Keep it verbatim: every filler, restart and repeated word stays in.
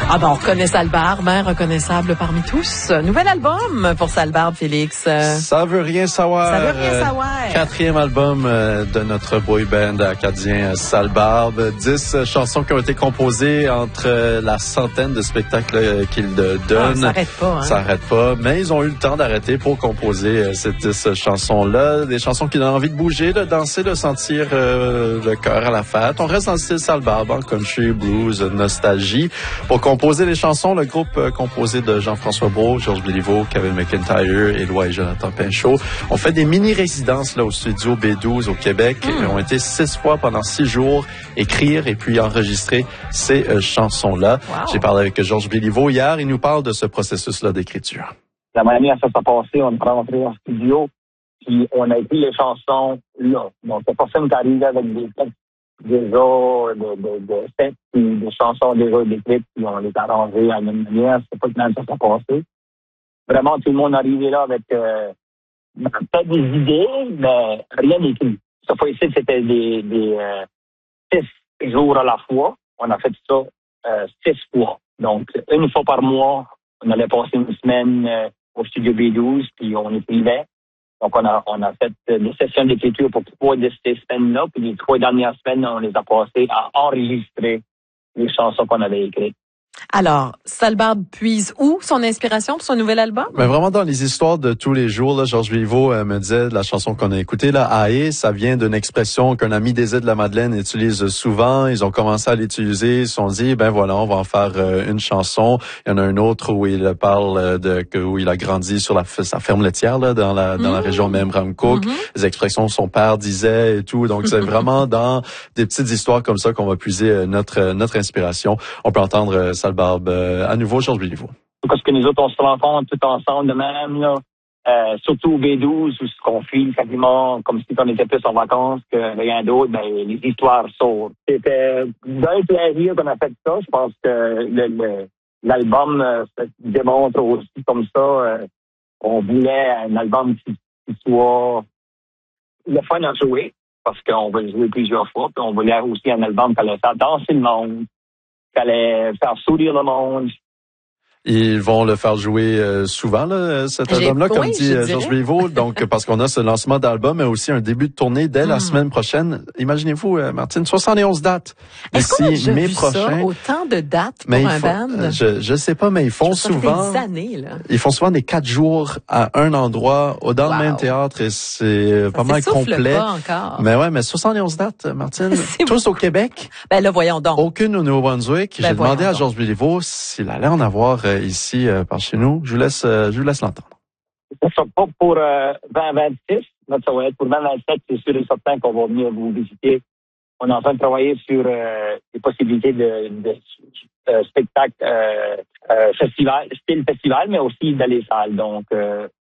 Ah ben, on reconnaît Salbarbe, hein, reconnaissable parmi tous. Nouvel album pour Salbarbe, Félix. Ça veut rien savoir. Ça veut rien savoir. Euh, quatrième album euh, de notre boy band acadien Salbarbe. Dix chansons qui ont été composées entre euh, la centaine de spectacles euh, qu'ils euh, donnent. Ah, ça arrête pas, hein. Ça arrête pas. Mais ils ont eu le temps d'arrêter pour composer euh, ces dix chansons-là. Des chansons qui donnent envie de bouger, de danser, de sentir euh, le cœur à la fête. On reste dans le style Salbarbe, hein, country, blues, nostalgie. Pour composer les chansons, le groupe euh, composé de Jean-François Brault, Georges Béliveau, Kevin McIntyre, Éloi et Jonathan Pinchot ont fait des mini-résidences là au studio B douze au Québec. Mm. Ils ont été six fois pendant six jours écrire et puis enregistrer ces euh, chansons-là. Wow. J'ai parlé avec Georges Béliveau hier. Il nous parle de ce processus-là d'écriture. La manière ça s'est passé, on est rentré en studio, puis on a écrit les chansons là. Donc, c'est personne qui arrivait avec des textes déjà de, de, de textes, puis des chansons déjà décrites, puis on les a arrangées à la même manière. C'est pas comment ça s'est passé. Vraiment, tout le monde est arrivé là avec euh, peut-être des idées, mais rien d'écrit. Cette fois ici, c'était des, des euh, six jours à la fois. On a fait ça euh, six fois. Donc, une fois par mois, on allait passer une semaine euh, au studio B douze, puis on écrivait. Donc, on a, on a fait des sessions d'écriture pour trois de ces semaines-là. Puis les trois dernières semaines, on les a passées à enregistrer les chansons qu'on avait écrites. Alors, Salbarbe puise où son inspiration pour son nouvel album? Mais vraiment dans les histoires de tous les jours, là, Georges Béliveau euh, me disait de la chanson qu'on a écoutée, là, Aïe, ça vient d'une expression qu'un ami des îles de la Madeleine utilise souvent. Ils ont commencé à l'utiliser, ils se sont dit, ben voilà, on va en faire euh, une chanson. Il y en a un autre où il parle de que, où il a grandi sur la, sa ferme laitière là, dans la dans mmh. la région même Ramcook. Mmh. Les expressions son père disait et tout. Donc c'est vraiment dans des petites histoires comme ça qu'on va puiser notre notre inspiration. On peut entendre euh, Salbarbe euh, à nouveau, Georges Béliveau. Parce que nous autres, on se rencontre tout ensemble de même, là. Euh, surtout au B douze, où ce qu'on file quasiment comme si on était plus en vacances que rien d'autre, ben, les histoires sortent. C'était d'un plaisir qu'on a fait ça. Je pense que le, le, l'album euh, démontre aussi comme ça. Euh, on voulait un album qui, qui soit le fun à jouer, parce qu'on va le jouer plusieurs fois. Puis on voulait aussi un album qui allait faire danser le monde, qui allait faire sourire le monde. Ils vont le faire jouer euh, souvent, là, cet album-là, comme oui, dit euh, Georges Béliveau. Donc, parce qu'on a ce lancement d'album, mais aussi un début de tournée dès mm. la semaine prochaine. Imaginez-vous, euh, Martine, soixante et onze dates. Est-ce qu'on a déjà mai vu prochain. Ça, autant de dates pour mais un faut, band? Euh, je je sais pas, mais ils font ça souvent. Fait des années, là. Ils font souvent des quatre jours à un endroit, dans wow. le même théâtre, et c'est ça pas mal complet. Pas encore. Mais ouais, mais soixante et onze dates, Martine. Tous au Québec. Ben là, voyons donc. Aucune au Nouveau-Brunswick. Ben J'ai demandé à donc. Georges Béliveau s'il allait en avoir euh, ici euh, par chez nous. Je vous laisse, euh, je vous laisse l'entendre. Ça sera pas pour euh, vingt vingt-six, mais ça va être pour vingt vingt-sept. C'est sûr et certain qu'on va venir vous visiter. On est en train de travailler sur euh, les possibilités de, de euh, spectacles euh, euh, festival, style festival, mais aussi dans les salles. Donc, euh,